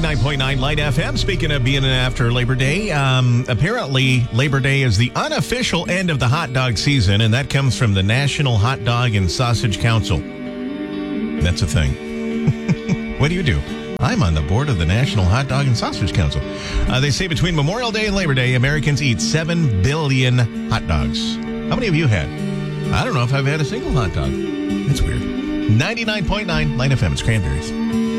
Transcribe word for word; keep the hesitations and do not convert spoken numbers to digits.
ninety-nine point nine Light F M. Speaking of being after Labor Day, um, apparently Labor Day is the unofficial end of the hot dog season, and that comes from the National Hot Dog and Sausage Council. That's a thing. What do you do? I'm on the board of the National Hot Dog and Sausage Council. Uh, they say between Memorial Day and Labor Day, Americans eat seven billion hot dogs. How many have you had? I don't know if I've had a single hot dog. It's weird. ninety-nine point nine Light F M. It's Cranberries.